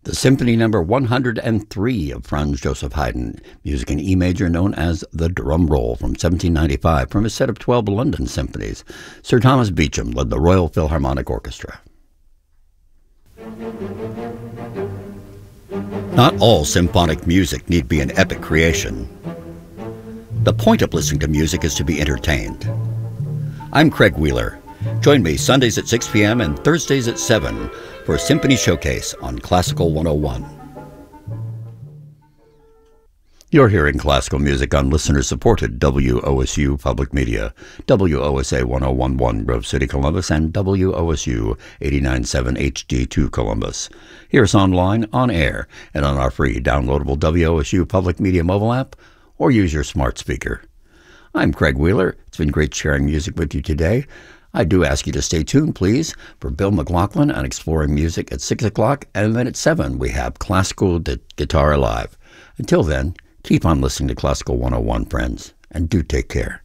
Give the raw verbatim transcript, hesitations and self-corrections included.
The Symphony Number one hundred three of Franz Joseph Haydn, music in E major known as the Drum Roll from seventeen ninety-five from his set of twelve London symphonies. Sir Thomas Beecham led the Royal Philharmonic Orchestra. Not all symphonic music need be an epic creation. The point of listening to music is to be entertained. I'm Craig Wheeler. Join me Sundays at six p.m. and Thursdays at seven for a Symphony Showcase on Classical one oh one. You're hearing classical music on listener-supported W O S U Public Media, W O S A ten eleven Grove City, Columbus, and W O S U eighty-nine point seven H D two Columbus. Hear us online, on air, and on our free downloadable W O S U Public Media mobile app, or use your smart speaker. I'm Craig Wheeler. It's been great sharing music with you today. I do ask you to stay tuned, please, for Bill McLaughlin on Exploring Music at six o'clock, and then at seven we have Classical Guitar Live. Until then, keep on listening to Classical one oh one, friends, and do take care.